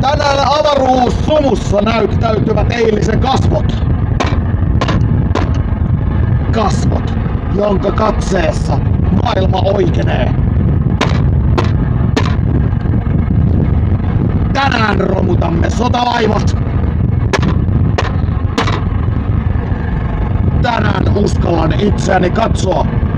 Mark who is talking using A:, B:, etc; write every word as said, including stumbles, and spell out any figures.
A: Tänään avaruussumussa näyttäytyvät eilisen kasvot. Kasvot, jonka katseessa maailma oikeenee. Tänään romutamme sotalaivat. Tänään uskallan itseäni katsoa